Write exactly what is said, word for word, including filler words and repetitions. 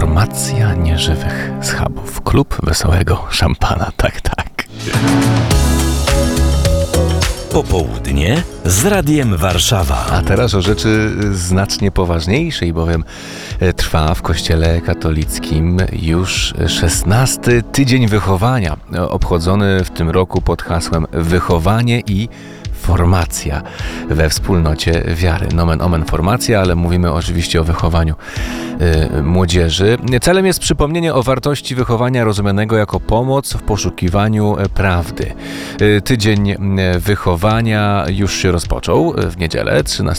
Formacja nieżywych schabów. Klub wesołego szampana. Tak, tak. Popołudnie z Radiem Warszawa. A teraz o rzeczy znacznie poważniejszej, bowiem trwa w Kościele katolickim już szesnasty tydzień wychowania, obchodzony w tym roku pod hasłem Wychowanie i formacja we wspólnocie wiary. Nomen omen formacja, ale mówimy oczywiście o wychowaniu y, młodzieży. Celem jest przypomnienie o wartości wychowania rozumianego jako pomoc w poszukiwaniu prawdy. Y, tydzień wychowania już się rozpoczął w niedzielę,